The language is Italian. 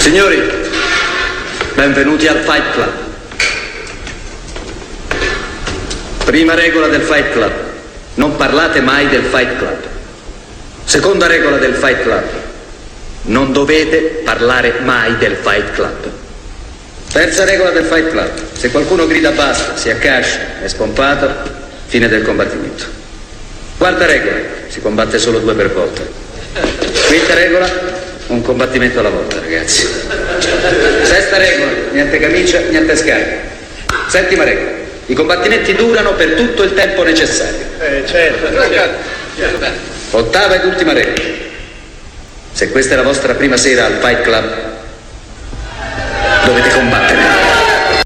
Signori, benvenuti al Fight Club. Prima regola del Fight Club: non parlate mai del Fight Club. Seconda regola del Fight Club: non dovete parlare mai del Fight Club. Terza regola del Fight Club: se qualcuno grida basta, si accascia, è spompato, fine del combattimento. Quarta regola: si combatte solo 2 per volta. Quinta regola: un combattimento alla volta, ragazzi. Sesta regola: niente camicia, niente scarpe. Settima regola: i combattimenti durano per tutto il tempo necessario. Certo. Ottava ed ultima regola: se questa è la vostra prima sera al Fight Club, dovete combattere.